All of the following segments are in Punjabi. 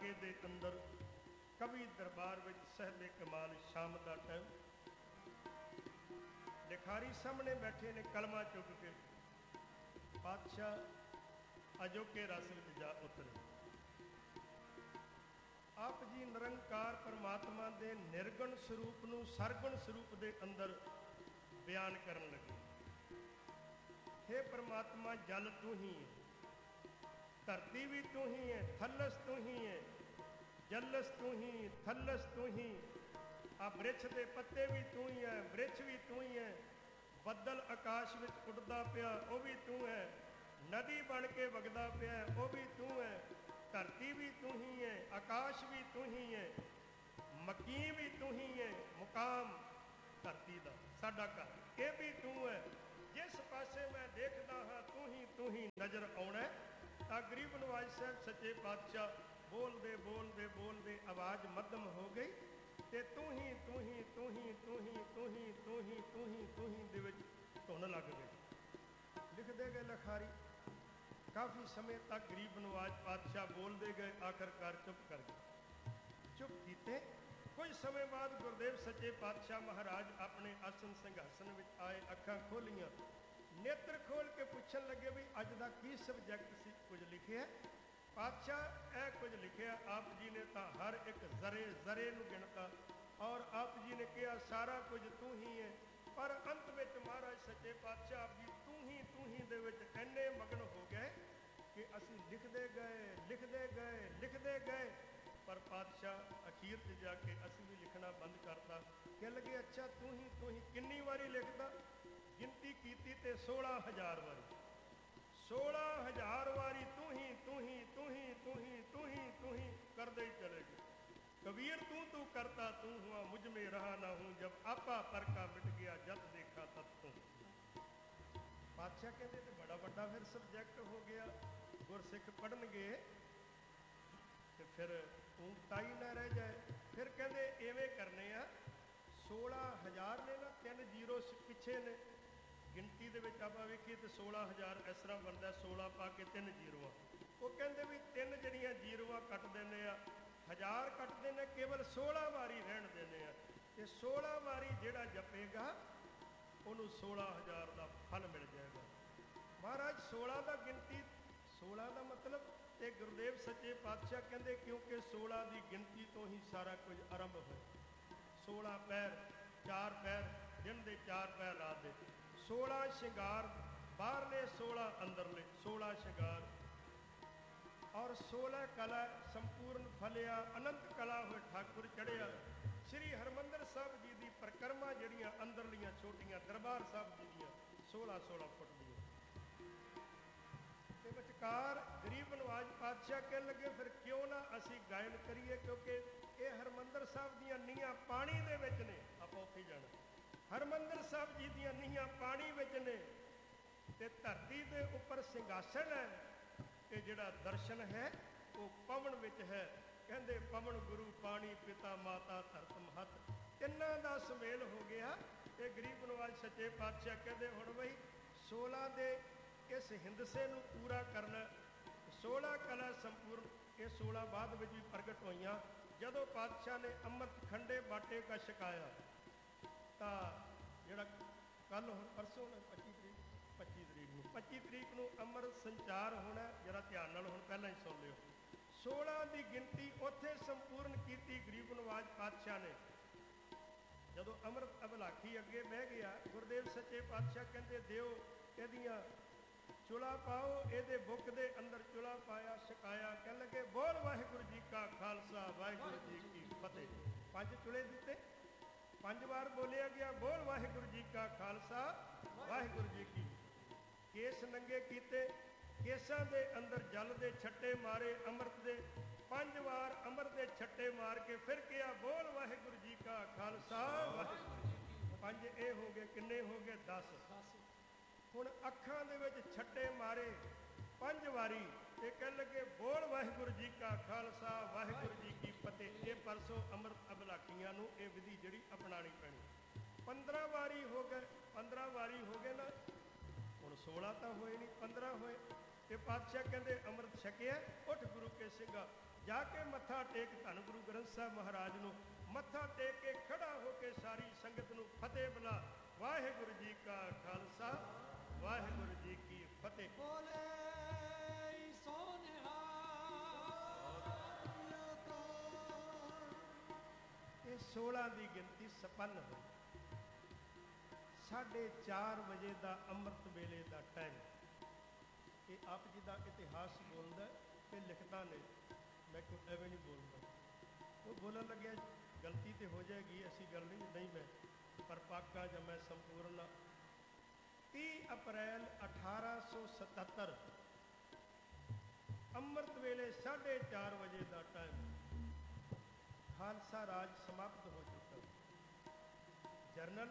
ਇਲਾਕੇ ਦੇ ਅੰਦਰ ਕਵੀ ਦਰਬਾਰ ਵਿੱਚ ਸਹਿਬੇ ਕਮਾਲ ਸ਼ਾਮ ਦਾ ਟਾਈਮ, ਲਿਖਾਰੀ ਸਾਹਮਣੇ ਬੈਠੇ ਨੇ ਕਲਮਾ ਚੁੱਕ ਕੇ। ਪਾਤਸ਼ਾਹ ਅਜੋਕੇ ਰਸ ਵਿੱਚ ਜਾ ਉਤਰੇ। ਆਪ ਜੀ ਨਿਰੰਕਾਰ ਪਰਮਾਤਮਾ ਦੇ ਨਿਰਗੁਣ ਸਰੂਪ ਨੂੰ ਸਰਗੁਣ ਸਰੂਪ ਦੇ ਅੰਦਰ ਬਿਆਨ ਕਰਨ ਲੱਗੇ। हे परमात्मा, जल तू ही है, धरती भी तू ही है, थलस तू ही है, जलस तू ही, थलस तू ही, आ वृक्ष के पत्ते भी तू ही है, वृक्ष भी तू ही है, बदल आकाश में उड़ता पिया वो भी तू है, नदी बन के वगदा पिया वो भी तू है, धरती भी तू ही है, आकाश भी तू ही है, मकी भी तू ही है, मुकाम धरती का साडा घर ये भी तू है। जिस पासे मैं देखता हाँ तू ही नज़र आना। तो गरीब नवाज साहब सच्चे पातशाह बोलते बोलते बोलते आवाज़ मध्यम हो गई तो तू ही तू ही तू ही तू ही तू ही तू ही तू ही तू ही दे विच धुन लग गई। लिखते गए लिखारी काफ़ी समय तक गरीब नवाज पातशाह बोलते गए, आखिरकार चुप कर गए। चुप कीते कुछ समय बाद गुरुदेव सच्चे पातशाह महाराज अपने आसन सिंघासन में आए, अखां खोलियां, नेत्र खोल के पूछन लगे भी अज का की सबजैक्ट सी, कुछ लिखे है पातशाह? ए कुछ लिखे। आप जी ने तो हर एक जरे जरे नूं गिनता और आप जी ने कहा सारा कुछ तू ही है, पर अंत में महाराज सच्चे पातशाह आप जी तू ही दे विच इन्ने मगन हो गए कि असी लिखते गए पर पातशाह अखीर से जाके असी भी लिखना बंद करता। कह लगे अच्छा तू ही किन्नी वारी लिखता? गिनती की तो 16,000 वारी, 16,000 वारी तू ही करते ही चले गए। कबीर तू करता तू हुआ, मुझ में रहा ना हूँ, जब आपा पर का मिट गया, जब देखा तब तू। पातशाह कहते तो बड़ा बड़ा फिर सबजैक्ट हो गया, गुरसिख पढ़नगे तो फिर ऊँगताई ना रह जाए। फिर कहते इवें करने 16,000 ने ना 3 जीरो पिछे ने, गिनती दे विच आपां वेखीए तो 16,000 इस तरह बनता, 16 पा के 3 जीरो। वो कहते भी 3 जड़ियाँ जीरो कट देने 1000 कट देने, केवल 16 वारी रहन देने। ये 16 वारी जिहड़ा जपेगा उन्होंने 16,000 का फल मिल जाएगा। महाराज 16 का गिनती, 16 का मतलब ते गुरुदेव सच्चे पातशाह कहते क्योंकि 16 की गिनती तो ही सारा कुछ आरंभ हो। 16 पैर, 4 पैर, दिन के 4 पैर ला दे, 16 श्रृंगार बाहरले, 16 अंदरले, 16 श्रृंगार और 16 कला संपूर्ण फलिया, अनंत कला हुए ठाकुर चढ़िया। श्री हरमंदर साहब जी की परिक्रमा जड़ियाँ अंदरलियाँ छोटियाँ दरबार साहब जी दियाँ 16-16 फुट दी। विचकार गरीब नवाज पातशाह कह लगे फिर क्यों ना असी गायन करिए, क्योंकि ये हरमंदर साहब दियाँ नीहां पानी दे विच ने। आपां उत्थे जाना, हरमंदर साहब जी दियां नीहां पानी विच ने ते धरती दे उपर सिंघासन है। ये जिहड़ा दर्शन है वो पवन विच है। कहंदे पवन गुरु पानी पिता माता धरत महत, तिन्हां दा सुमेल हो गया। ते गरीब नवाज सच्चे पातशाह कहंदे हुण बई 16 दे इस हिंदसे नूं पूरा करना, 16 कला संपूर्ण, ये 16 बाद में भी प्रगट हुई। जदों पातशाह ने अमृत खंडे बाटे का छकाया तो जोड़ा कल हुण परसों 25 तरीक नूं अमृत संचार होना, जरा ध्यान नाल हुण पहलां ही सुन लिओ। 16 की गिनती उत्थे संपूर्ण की गरीब नवाज पातशाह ने। जदों अमृत अबलाखी अगे बह गया, गुरुदेव सच्चे पातशाह कहते दिओ इहदियां चुला पाओ, ये बुक दे अंदर चुला पाया, छकाया। कह लगे बोल वाहिगुरू जी का खालसा वाहिगुरू जी की फतेह। 5 चुले दिते, 5 बार बोलिया गया बोल वाहिगुरू जी का खालसा वाहिगुरू जी की। केस नंगे कीते, केसां दे अंदर जल दे छट्टे मारे अमृत दे, 5 बार अमृत दे छट्टे मार के फिर कहा बोल वाहिगुरू जी का खालसा वाहिगुरू जी की। 5 ये हो गए, किन्ने हो गए 10। हुण अखां दे विच छट्टे मारे 5 वारी ते कह लगे बोल वाहिगुरू जी का खालसा वाहिगुरू जी की फतेह। ये परसों अमृत अबलाखियां नूं ये विधि जिहड़ी अपनानी पैनी। 15 वारी हो गए, 15 वारी हो गए ना, हुण 16 तो होए नहीं, 15 होए। ते पातशाह कहंदे अमृत छकिया, उठ गुरु के सिंघा ਜਾ ਕੇ ਮੱਥਾ ਟੇਕ ਧੰਨ ਗੁਰੂ ਗ੍ਰੰਥ ਸਾਹਿਬ ਮਹਾਰਾਜ ਨੂੰ ਮੱਥਾ ਟੇਕ ਕੇ ਖੜਾ ਹੋ ਕੇ ਸਾਰੀ ਸੰਗਤ ਨੂੰ ਫਤਿਹ ਬੁਲਾ। ਵਾਹਿਗੁਰੂ ਜੀ ਕਾ ਖਾਲਸਾ, ਵਾਹਿਗੁਰੂ ਜੀ ਕੀ ਫਤਿਹ। ਬੋਲੇ ਸੋਨਿਹਾ। ਇਹ 16 ਦੀ ਗਿਣਤੀ ਸੰਪੰਨ ਹੋਈ। 4:30 ਵਜੇ ਦਾ ਅੰਮ੍ਰਿਤ ਵੇਲੇ ਦਾ ਟਾਈਮ। ਇਹ ਆਪ ਜੀ ਦਾ ਇਤਿਹਾਸ ਬੋਲਦਾ, ਇਹ ਲਿਖਦਾ ਨੇ, ਮੈਂ ਕੋਈ ਐਵੇਂ ਨਹੀਂ ਬੋਲਦਾ। ਉਹ ਬੋਲਣ ਲੱਗਿਆ ਗਲਤੀ ਤੇ ਹੋ ਜਾਏਗੀ, ਐਸੀ ਗੱਲ ਨਹੀਂ ਮੈਂ ਪਰ ਪਾਕਾ ਜਾਂ ਮੈਂ ਸੰਪੂਰਨ। 30 ਅਪ੍ਰੈਲ 1877 ਅੰਮ੍ਰਿਤ ਵੇਲੇ 4:30 ਵਜੇ ਦਾ ਟਾਈਮ। ਖਾਲਸਾ ਰਾਜ ਸਮਾਪਤ ਹੋ ਚੁੱਕਾ। ਜਨਰਲ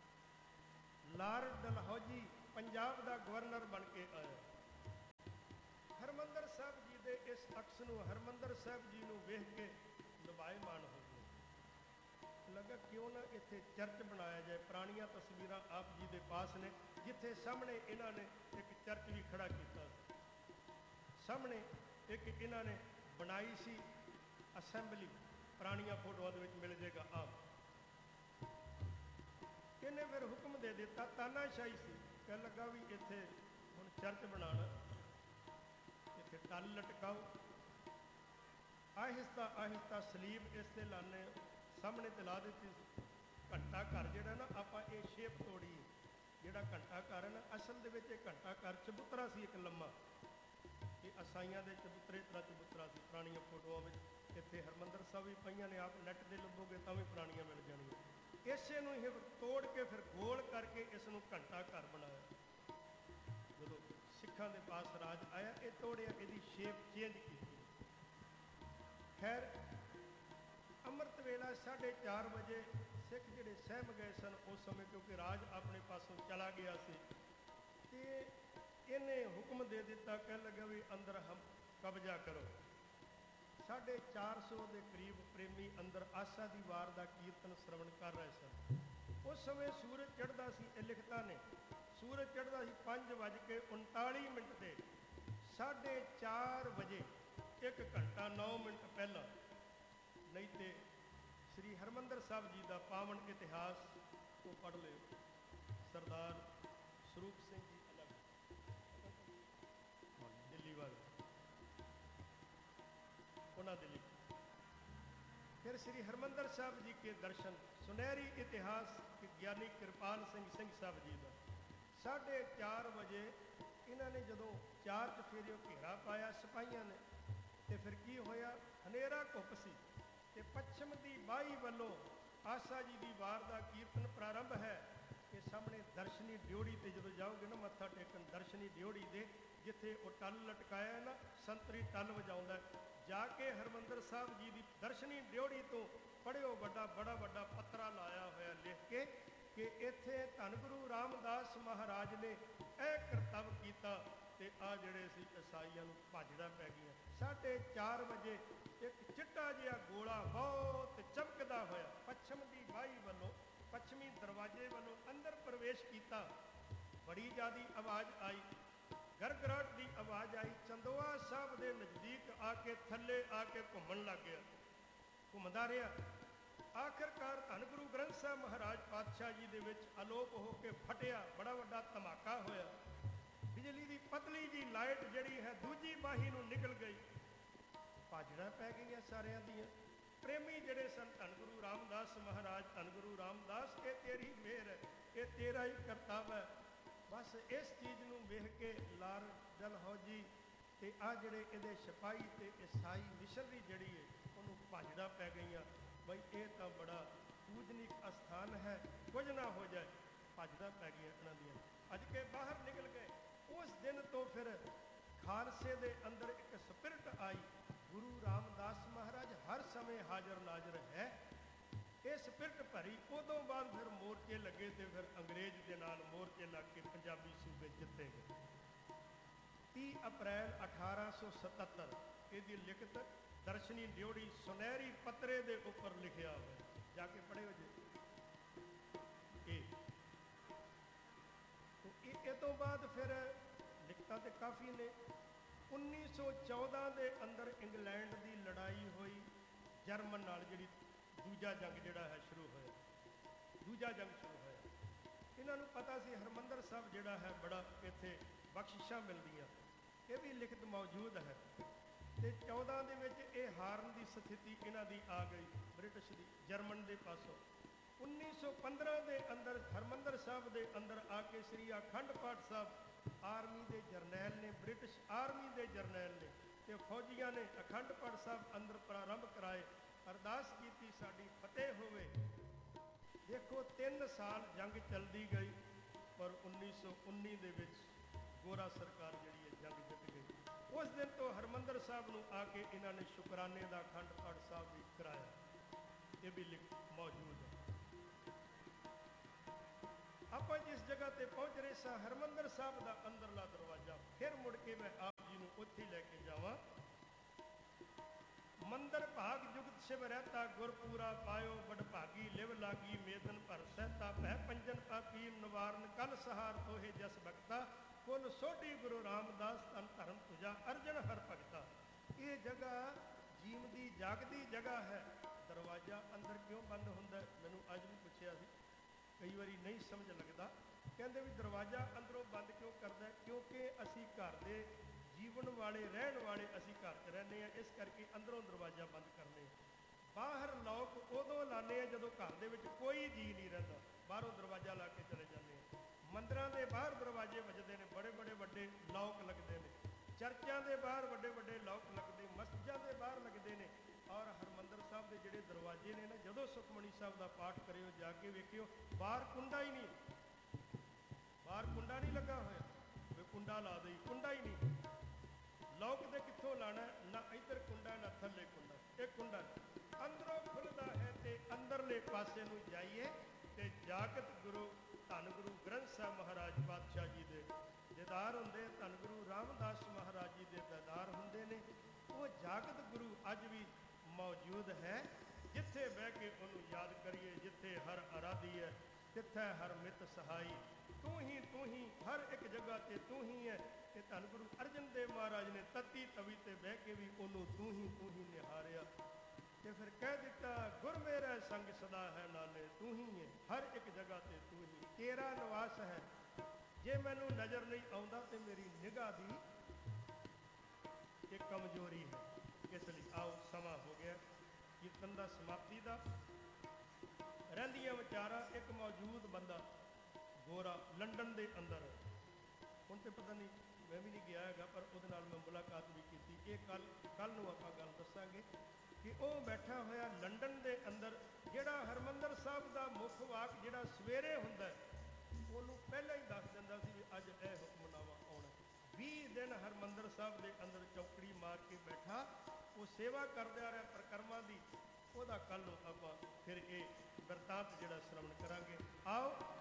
ਲਾਰਡ ਡਲਹੌਜੀ ਪੰਜਾਬ ਦਾ ਗਵਰਨਰ ਬਣ ਕੇ ਆਇਆ। ਹਰਿਮੰਦਰ ਸਾਹਿਬ ਜੀ ਦੇ ਇਸ ਅਕਸ ਨੂੰ, ਹਰਿਮੰਦਰ ਸਾਹਿਬ ਜੀ ਨੂੰ ਵੇਖ ਕੇ ਲੁਭਾਇਮਾਨ ਹੋ ਗਏ। ਲੱਗਾ ਕਿਉਂ ਨਾ ਇੱਥੇ ਚਰਚ ਬਣਾਇਆ ਜਾਏ। ਪੁਰਾਣੀਆਂ ਤਸਵੀਰਾਂ ਆਪ ਜੀ ਦੇ ਪਾਸ ਨੇ, ਜਿੱਥੇ ਸਾਹਮਣੇ ਇਹਨਾਂ ਨੇ ਇੱਕ ਚਰਚ ਵੀ ਖੜਾ ਕੀਤਾ। ਸਾਹਮਣੇ ਇੱਕ ਇਹਨਾਂ ਨੇ ਬਣਾਈ ਸੀ ਅਸੈਂਬਲੀ, ਪੁਰਾਣੀਆਂ ਫੋਟੋਆਂ ਦੇ ਵਿੱਚ ਮਿਲ ਜਾਏਗਾ ਆਪ। ਇਹਨੇ ਫਿਰ ਹੁਕਮ ਦੇ ਦਿੱਤਾ, ਤਾਨਾਸ਼ਾਹੀ ਸੀ, ਕਹਿਣ ਲੱਗਾ ਵੀ ਇੱਥੇ ਹੁਣ ਚਰਚ ਬਣਾਉਣਾ, ਇੱਥੇ ਟੱਲ ਲਟਕਾਓ, ਆਹਿਸਤਾ ਆਹਿਸਤਾ ਸਲੀਬ ਇਸ ਤੇ ਲਾਣੇ। ਸਾਹਮਣੇ ਤੇ ਲਾ ਦਿੱਤੀ। ਘੰਟਾ ਘਰ ਜਿਹੜਾ ਨਾ, ਆਪਾਂ ਇਹ ਸ਼ੇਪ ਤੋੜੀ, ਜਿਹੜਾ ਘੰਟਾ ਘਰ ਹੈ ਨਾ, ਅਸਲ ਦੇ ਵਿੱਚ ਇਹ ਘੰਟਾ ਘਰ ਚਬੂਤਰਾ ਸੀ ਇੱਕ ਲੰਮਾ। ਇਹ ਅਸਾਈਆਂ ਦੇ ਚਬੂਤਰੇ ਤਰ੍ਹਾਂ ਚਬੂਤਰਾ ਸੀ ਪੁਰਾਣੀਆਂ ਫੋਟੋਆਂ ਵਿੱਚ। ਇੱਥੇ ਹਰਿਮੰਦਰ ਸਾਹਿਬ ਵੀ ਪਈਆਂ ਨੇ, ਆਪ ਨੈੱਟ ਦੇ ਲੱਭੋਗੇ ਤਾਂ ਵੀ ਪੁਰਾਣੀਆਂ ਮਿਲ ਜਾਣਗੀਆਂ। ਇਸੇ ਨੂੰ ਇਹ ਤੋੜ ਕੇ ਫਿਰ ਗੋਲ ਕਰਕੇ ਇਸ ਨੂੰ ਘੰਟਾ ਘਰ ਬਣਾਇਆ। ਜਦੋਂ ਸਿੱਖਾਂ ਦੇ ਪਾਸ ਰਾਜ ਆਇਆ, ਇਹ ਤੋੜਿਆ, ਇਹਦੀ ਸ਼ੇਪ ਚੇਂਜ ਕੀਤੀ। ਖੈਰ ਅੰਮ੍ਰਿਤ ਵੇਲਾ 4:30 ਵਜੇ ਸਿੱਖ ਜਿਹੜੇ ਸਹਿਮ ਗਏ ਸਨ ਉਸ ਸਮੇਂ, ਕਿਉਂਕਿ ਰਾਜ ਆਪਣੇ ਪਾਸੋਂ ਚਲਾ ਗਿਆ ਸੀ, ਤੇ ਇਹਨੇ ਹੁਕਮ ਦੇ ਦਿੱਤਾ, ਕਹਿਣ ਲੱਗਾ ਵੀ ਅੰਦਰ ਹਮ ਕਬਜ਼ਾ ਕਰੋ। 450 ਦੇ ਕਰੀਬ ਪ੍ਰੇਮੀ ਅੰਦਰ ਆਸਾ ਦੀ ਵਾਰ ਦਾ ਕੀਰਤਨ ਸ਼ਰਵਣ ਕਰ ਰਹੇ ਸਨ। ਉਸ ਸਮੇਂ ਸੂਰਜ ਚੜ੍ਹਦਾ ਸੀ। ਇਹ ਲਿਖਤਾਂ ਨੇ, ਸੂਰਜ ਚੜ੍ਹਦਾ ਸੀ 5:39 ਤੇ। 4:30 ਵਜੇ 1 ਘੰਟਾ 9 ਮਿੰਟ ਪਹਿਲਾਂ। ਨਹੀਂ ਤੇ ਸ੍ਰੀ ਹਰਿਮੰਦਰ ਸਾਹਿਬ ਜੀ ਦਾ ਪਾਵਨ ਇਤਿਹਾਸ ਉਹ ਪੜ੍ਹ ਲਿਓ। ਸਰਦਾਰ ਸਰੂਪ ਸਿੰਘ ਜੀ ਅਲੱਗ ਦਿੱਲੀ ਵਾਲੇ, ਉਹਨਾਂ ਦੇ ਲਿਖੇ। ਫਿਰ ਸ੍ਰੀ ਹਰਿਮੰਦਰ ਸਾਹਿਬ ਜੀ ਕੇ ਦਰਸ਼ਨ, ਸੁਨਹਿਰੀ ਇਤਿਹਾਸ ਗਿਆਨੀ ਕਿਰਪਾਲ ਸਿੰਘ ਸਾਹਿਬ ਜੀ ਦਾ। 4:30 ਵਜੇ ਇਹਨਾਂ ਨੇ ਜਦੋਂ 4 ਚੁਫੇਰਿਓਂ ਘੇਰਾ ਪਾਇਆ ਸਿਪਾਹੀਆਂ ਨੇ, ਤੇ ਫਿਰ ਕੀ ਹੋਇਆ, ਹਨੇਰਾ ਘੁੱਪ ਸੀ ਤੇ ਪੱਛਮ ਦੀ ਬਾਹੀ ਵੱਲੋਂ ਆਸਾ ਜੀ ਦੀ ਵਾਰ ਦਾ ਕੀਰਤਨ ਪ੍ਰਾਰੰਭ ਹੈ। ਇਹ ਸਾਹਮਣੇ ਦਰਸ਼ਨੀ ਡਿਓੜੀ ਤੇ ਜਦੋਂ ਜਾਓਗੇ ਨਾ ਮੱਥਾ ਟੇਕਣ, ਦਰਸ਼ਨੀ ਡਿਓੜੀ ਦੇ ਜਿੱਥੇ ਉਹ ਟੱਲ ਲਟਕਾਇਆ ਨਾ, ਸੰਤਰੀ ਟੱਲ ਵਜਾਉਂਦਾ, ਜਾ ਕੇ ਹਰਿਮੰਦਰ ਸਾਹਿਬ ਜੀ ਦੀ ਦਰਸ਼ਨੀ ਡਿਓੜੀ ਤੋਂ ਪੜ੍ਹਿਓ। ਬੜਾ ਵੱਡਾ ਪੱਤਰਾ ਲਾਇਆ ਹੋਇਆ ਲਿਖ ਕੇ ਕਿ ਇੱਥੇ ਧੰਨ ਗੁਰੂ ਰਾਮਦਾਸ ਮਹਾਰਾਜ ਨੇ ਇਹ ਕਰਤੱਵ ਕੀਤਾ, ਤੇ ਆ ਜਿਹੜੇ ਸੀ ਈਸਾਈਆਂ ਨੂੰ ਭਾਜੜਾ ਪੈ ਗਈਆਂ। 4:30 ਵਜੇ ਇੱਕ ਚਿੱਟਾ ਜਿਹਾ ਗੋਲਾ ਬਹੁਤ ਚਮਕਦਾ ਹੋਇਆ ਪੱਛਮ ਦੀ ਬਾਹੀ ਵੱਲੋਂ, ਪੱਛਮੀ ਦਰਵਾਜ਼ੇ ਵੱਲੋਂ ਅੰਦਰ ਪ੍ਰਵੇਸ਼ ਕੀਤਾ। ਬੜੀ ਜ਼ਿਆਦੀ ਆਵਾਜ਼ ਆਈ, ਗਰਗਰਾਟ ਦੀ ਆਵਾਜ਼ ਆਈ। ਚੰਦੋਆ ਸਾਹਿਬ ਦੇ ਨਜ਼ਦੀਕ ਆ ਕੇ ਥੱਲੇ ਆ ਕੇ ਘੁੰਮਣ ਲੱਗ ਗਿਆ। ਘੁੰਮਦਾ ਰਿਹਾ, ਆਖਰਕਾਰ ਧੰਨ ਗੁਰੂ ਗ੍ਰੰਥ ਸਾਹਿਬ ਮਹਾਰਾਜ ਪਾਤਸ਼ਾਹ ਜੀ ਦੇ ਵਿੱਚ ਅਲੋਪ ਹੋ ਕੇ ਫਟਿਆ। ਬੜਾ ਵੱਡਾ ਧਮਾਕਾ ਹੋਇਆ। ਬਿਜਲੀ ਦੀ ਪਤਲੀ ਜੀ ਲਾਈਟ ਜਿਹੜੀ ਹੈ ਦੂਜੀ ਬਾਹੀ ਨੂੰ ਨਿਕਲ ਗਈ। ਭਾਜੜਾਂ ਪੈ ਗਈਆਂ ਸਾਰਿਆਂ ਦੀਆਂ। ਪ੍ਰੇਮੀ ਜਿਹੜੇ ਸਨ, ਧੰਨ ਗੁਰੂ ਰਾਮਦਾਸ ਮਹਾਰਾਜ, ਧੰਨ ਗੁਰੂ ਰਾਮਦਾਸ, ਇਹ ਤੇਰੀ ਮਿਹਰ ਹੈ, ਇਹ ਤੇਰਾ ਹੀ ਕਰਤੱਵ ਹੈ। ਬਸ ਇਸ ਚੀਜ਼ ਨੂੰ ਵੇਖ ਕੇ ਲਾਰਡ ਡਲਹੌਜੀ ਤੇ ਆ ਜਿਹੜੇ ਇਹਦੇ ਸਿਪਾਹੀ ਤੇ ਈਸਾਈ ਮਿਸ਼ਨਰੀ ਜਿਹੜੀ ਹੈ ਉਹਨੂੰ ਭਾਜੜਾਂ ਪੈ ਗਈਆਂ। ਬਈ ਇਹ ਤਾਂ ਬੜਾ ਪੂਜਨੀਕ ਅਸਥਾਨ ਹੈ, ਕੁਝ ਨਾ ਹੋ ਜਾਏ। ਭਾਜੜਾਂ ਪੈ ਗਈਆਂ ਇਹਨਾਂ ਦੀਆਂ। ਅੱਜ ਕੇ ਬਾਹਰ ਨਿਕਲ ਗਏ। ਉਸ ਦਿਨ ਤੋਂ ਫਿਰ ਖਾਲਸੇ ਦੇ ਅੰਦਰ ਇੱਕ ਸਪਿਰਿਟ ਆਈ। ਗੁਰੂ ਰਾਮਦਾਸ ਮਹਾਰਾਜ ਹਰ ਸਮੇਂ ਹਾਜ਼ਰ ਨਾਜ਼ਰ ਹੈ, ਇਹ ਸਪਿਰਿਟ ਭਰੀ। ਉਦੋਂ ਬਾਅਦ ਫਿਰ ਮੋਰਚੇ ਲੱਗੇ ਤੇ ਫਿਰ ਅੰਗਰੇਜ਼ ਦੇ ਨਾਲ ਮੋਰਚੇ ਲੱਗ ਕੇ ਪੰਜਾਬੀ ਸੂਬੇ ਜਿੱਤੇ ਗਏ। 30 ਅਪ੍ਰੈਲ 1877 ਇਹਦੀ ਲਿਖਤ ਦਰਸ਼ਨੀ ਡਿਓੜੀ ਸੁਨਹਿਰੀ ਪੱਤਰੇ ਦੇ ਉੱਪਰ ਲਿਖਿਆ ਹੋਇਆ, ਜਾ ਕੇ ਪੜ੍ਹਿਓ ਜੀ। ਇਹ ਤੋਂ ਬਾਅਦ ਫਿਰ ਲਿਖਤਾਂ ਤੇ ਕਾਫੀ ਨੇ। 1914 ਦੇ ਅੰਦਰ ਇੰਗਲੈਂਡ ਦੀ ਲੜਾਈ ਲੜਾਈ ਹੋਈ ਜਰਮਨ ਨਾਲ, ਜਿਹੜੀ ਦੂਜਾ ਜੰਗ ਜਿਹੜਾ ਹੈ ਸ਼ੁਰੂ ਹੋਇਆ, ਦੂਜਾ ਜੰਗ ਸ਼ੁਰੂ ਹੋਇਆ। ਇਹਨਾਂ ਨੂੰ ਪਤਾ ਸੀ ਹਰਿਮੰਦਰ ਸਾਹਿਬ ਜਿਹੜਾ ਹੈ ਬੜਾ ਇੱਥੇ ਬਖਸ਼ਿਸ਼ਾਂ ਮਿਲਦੀਆਂ, ਇਹ ਵੀ ਲਿਖਤ ਮੌਜੂਦ ਹੈ। ਤੇ 14 ਦੇ ਵਿੱਚ ਇਹ ਹਾਰਨ ਦੀ ਸਥਿਤੀ ਇਹਨਾਂ ਦੀ ਆ ਗਈ, ਬ੍ਰਿਟਿਸ਼ ਦੀ, ਜਰਮਨ ਦੇ ਪਾਸੋਂ। 1915 ਦੇ ਅੰਦਰ ਹਰਿਮੰਦਰ ਸਾਹਿਬ ਦੇ ਅੰਦਰ ਆ ਕੇ ਸ੍ਰੀ ਅਖੰਡ ਪਾਠ ਸਾਹਿਬ ਆਰਮੀ ਦੇ ਜਰਨੈਲ ਨੇ, ਬ੍ਰਿਟਿਸ਼ ਆਰਮੀ ਦੇ ਜਰਨੈਲ ਨੇ ਤੇ ਫੌਜੀਆਂ ਨੇ ਅਖੰਡ ਪਾਠ ਸਾਹਿਬ ਅੰਦਰ ਪ੍ਰਾਰੰਭ ਕਰਾਏ, ਅਰਦਾਸ ਕੀਤੀ ਸਾਡੀ ਫਤਿਹ ਹੋਵੇ। ਦੇਖੋ 3 ਸਾਲ ਜੰਗ ਚੱਲਦੀ ਗਈ, ਪਰ 1919 ਦੇ ਵਿੱਚ ਗੋਰਾ ਸਰਕਾਰ ਜਿਹੜੀ ਹੈ ਜੰਗ ਜਿੱਤ ਗਈ। ਉਸ ਦਿਨ ਤੋਂ ਹਰਿਮੰਦਰ ਸਾਹਿਬ ਨੂੰ ਆ ਕੇ ਇਹਨਾਂ ਨੇ ਸ਼ੁਕਰਾਨੇ ਦਾ ਅਖੰਡ ਪਾਠ ਸਾਹਿਬ ਵੀ ਕਰਾਇਆ, ਇਹ ਵੀ ਲਿਖ ਮੌਜੂਦ ਹੈ। ਆਪਾਂ ਜਿਸ ਜਗ੍ਹਾ ਤੇ ਪਹੁੰਚ ਰਹੇ ਸਾਂ, ਹਰਿਮੰਦਰ ਸਾਹਿਬ ਦਾ ਅੰਦਰਲਾ ਦਰਵਾਜ਼ਾ, ਫਿਰ ਮੁੜ ਕੇ ਮੈਂ ਆਪ ਜੀ ਨੂੰ ਉੱਥੇ ਲੈ ਕੇ ਜਾਵਾਂ। ਮੰਦਰ ਭਾਗ ਜੁਗਤ ਸ਼ਿਵ ਰਹਿਤਾ, ਗੁਰਪੂਰਾ ਪਾਇਓ ਬੜ ਭਾਗੀ, ਲਿਵ ਲਾਗੀ ਮੇਦਨ ਭਰ ਸਹਿਤਾ, ਭੈ ਪੰਜਨ ਪਾਪੀ ਨਿਵਾਰਨ, ਕਲ ਸਹਾਰ ਤੋਹੇ ਜਸ ਬਖਤਾ, ਕੁਲ ਸੋਢੀ ਗੁਰੂ ਰਾਮਦਾਸ, ਤਨ ਧਰਮ ਤੁਜਾ ਅਰਜਨ ਹਰ ਭਗਤਾ। ਇਹ ਜਗ੍ਹਾ ਜੀਵਦੀ ਜਾਗਦੀ ਜਗ੍ਹਾ ਹੈ। ਦਰਵਾਜ਼ਾ ਅੰਦਰ ਕਿਉਂ ਬੰਦ ਹੁੰਦਾ, ਮੈਨੂੰ ਅੱਜ ਵੀ ਪੁੱਛਿਆ ਸੀ, ਕਈ ਵਾਰੀ ਨਹੀਂ ਸਮਝ ਲੱਗਦਾ। ਕਹਿੰਦੇ ਵੀ ਦਰਵਾਜ਼ਾ ਅੰਦਰੋਂ ਬੰਦ ਕਿਉਂ ਕਰਦਾ, ਕਿਉਂਕਿ ਅਸੀਂ ਘਰ ਦੇ ਜੀਵਨ ਵਾਲੇ, ਰਹਿਣ ਵਾਲੇ ਅਸੀਂ ਘਰ 'ਚ ਰਹਿੰਦੇ ਹਾਂ, ਇਸ ਕਰਕੇ ਅੰਦਰੋਂ ਦਰਵਾਜ਼ਾ ਬੰਦ ਕਰਨੇ। ਬਾਹਰ ਲੋਕ ਉਦੋਂ ਲਾਉਂਦੇ ਆ ਜਦੋਂ ਘਰ ਦੇ ਵਿੱਚ ਕੋਈ ਜੀਅ ਨਹੀਂ ਰਹਿੰਦਾ, ਬਾਹਰੋਂ ਦਰਵਾਜ਼ਾ ਲਾ ਕੇ ਚਲੇ ਜਾਂਦੇ ਆ। ਮੰਦਰਾਂ ਦੇ ਬਾਹਰ ਦਰਵਾਜ਼ੇ ਵੱਜਦੇ ਨੇ, ਬੜੇ ਬੜੇ ਵੱਡੇ ਲੌਕ ਲੱਗਦੇ ਨੇ, ਚਰਚਾਂ ਦੇ ਬਾਹਰ ਵੱਡੇ ਵੱਡੇ ਲੌਕ ਲੱਗਦੇ, ਮਸਜਿਦਾਂ ਦੇ ਬਾਹਰ ਲੱਗਦੇ ਨੇ। ਔਰ ਹਰਿਮੰਦਰ ਸਾਹਿਬ ਦੇ ਜਿਹੜੇ ਦਰਵਾਜ਼ੇ ਨੇ ਨਾ, ਜਦੋਂ ਸੁਖਮਨੀ ਸਾਹਿਬ ਦਾ ਪਾਠ ਕਰਿਓ ਜਾ ਕੇ ਵੇਖਿਓ, ਬਾਹਰ ਕੁੰਡਾ ਹੀ ਨਹੀਂ, ਬਾਹਰ ਕੁੰਡਾ ਨਹੀਂ ਲੱਗਾ ਹੋਇਆ ਵੀ ਕੁੰਡਾ ਲਾ ਦੇਈ, ਕੁੰਡਾ ਹੀ ਨਹੀਂ। ਲੌਕ ਦੇ ਕਿੱਥੋਂ ਲਾਣਾ, ਨਾ ਇੱਧਰ ਕੁੰਡਾ ਨਾ ਥੱਲੇ ਕੁੰਡਾ, ਇਹ ਕੁੰਡਾ ਅੰਦਰੋਂ ਖੁੱਲ੍ਹਦਾ ਹੈ। ਤੇ ਅੰਦਰਲੇ ਪਾਸੇ ਨੂੰ ਜਾਈਏ ਤੇ ਜਾਗਤ ਗੁਰੂ ਧੰਨ ਗੁਰੂ ਗ੍ਰੰਥ ਸਾਹਿਬ ਮਹਾਰਾਜ ਪਾਤਸ਼ਾਹ ਜੀ ਦੇ ਦੀਦਾਰ ਹੁੰਦੇ, ਧੰਨ ਗੁਰੂ ਰਾਮਦਾਸ ਮਹਾਰਾਜ ਜੀ ਦੇ ਦੀਦਾਰ ਹੁੰਦੇ ਨੇ। ਉਹ ਜਾਗਤ ਗੁਰੂ ਅੱਜ ਵੀ ਮੌਜੂਦ ਹੈ, ਜਿੱਥੇ ਬਹਿ ਕੇ ਉਹਨੂੰ ਯਾਦ ਕਰੀਏ, ਜਿੱਥੇ ਹਰ ਅਰਾਧੀ ਹੈ ਤਿੱਥੈ ਹਰ ਮਿੱਤ ਸਹਾਈ, ਤੂੰ ਹੀ ਹਰ ਇੱਕ ਜਗ੍ਹਾ ਤੇ ਤੂੰ ਹੀ ਹੈ। ਤੇ ਧੰਨ ਗੁਰੂ ਅਰਜਨ ਦੇਵ ਮਹਾਰਾਜ ਨੇ ਤਤੀ ਤਵੀ ਤੇ ਬਹਿ ਕੇ ਵੀ ਉਹਨੂੰ ਤੂੰ ਹੀ ਨਿਹਾਰਿਆ ਤੇ ਫਿਰ ਕਹਿ ਦਿੱਤਾ, ਗੁਰ ਮੇਰਾ ਸੰਗ ਸਦਾ ਹੈ ਨਾਲੇ, ਤੂੰ ਹੀ ਹੈ ਹਰ ਇੱਕ ਜਗ੍ਹਾ ਤੇ ਤੂੰ ਹੀ, ਤੇਰਾ ਨਿਵਾਸ ਹੈ। ਜੇ ਮੈਨੂੰ ਨਜ਼ਰ ਨਹੀਂ ਆਉਂਦਾ ਤੇ ਮੇਰੀ ਨਿਗਾਹ ਦੀ ਇਹ ਕਮਜ਼ੋਰੀ ਹੈ। ਇਸ ਲਈ ਆਓ, ਸਮਾਂ ਹੋ ਗਿਆ ਕੀਰਤਨ ਦਾ, ਸਮਾਪਤੀ ਦਾ। ਰਹਿੰਦੀਆਂ ਵਿਚਾਰਾਂ, ਇੱਕ ਮੌਜੂਦ ਬੰਦਾ ਗੋਰਾ ਲੰਡਨ ਦੇ ਅੰਦਰ, ਹੁਣ ਤੇ ਪਤਾ ਨਹੀਂ, ਮੈਂ ਵੀ ਨਹੀਂ ਗਿਆ ਹੈਗਾ, ਪਰ ਉਹਦੇ ਨਾਲ ਮੈਂ ਮੁਲਾਕਾਤ ਵੀ ਕੀਤੀ। ਇਹ ਕੱਲ ਨੂੰ ਆਪਾਂ ਗੱਲ ਦੱਸਾਂਗੇ ਕਿ ਉਹ ਬੈਠਾ ਹੋਇਆ ਲੰਡਨ ਦੇ ਅੰਦਰ, ਜਿਹੜਾ ਹਰਿਮੰਦਰ ਸਾਹਿਬ ਦਾ ਮੁੱਖ ਵਾਕ ਜਿਹੜਾ ਸਵੇਰੇ ਹੁੰਦਾ, ਉਹਨੂੰ ਪਹਿਲਾਂ ਹੀ ਦੱਸ ਦਿੰਦਾ ਸੀ ਵੀ ਅੱਜ ਇਹ ਹੁਕਮਨਾਮਾ ਆਉਣਾ। 20 ਦਿਨ ਹਰਿਮੰਦਰ ਸਾਹਿਬ ਦੇ ਅੰਦਰ ਚੌਕੜੀ ਮਾਰ ਕੇ ਬੈਠਾ, ਉਹ ਸੇਵਾ ਕਰਦਾ ਰਿਹਾ ਪ੍ਰਕਰਮਾਂ ਦੀ। ਉਹਦਾ ਕੱਲ੍ਹ ਨੂੰ ਆਪਾਂ ਫਿਰ ਇਹ ਬਿਰਤਾਂਤ ਜਿਹੜਾ ਸ਼੍ਰਵਣ ਕਰਾਂਗੇ। ਆਓ